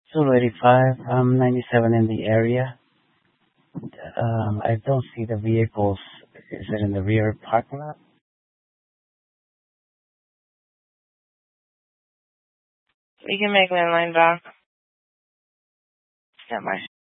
285. I'm 97 in the area. I don't see the vehicles. Is it in the rear parking lot? You can make landline back. Yeah, bye.